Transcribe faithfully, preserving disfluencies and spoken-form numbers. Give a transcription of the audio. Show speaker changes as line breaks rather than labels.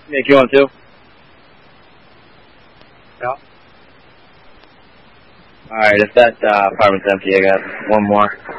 Nick, you want two?
Yeah.
Alright, if that uh, apartment's empty, I got one more.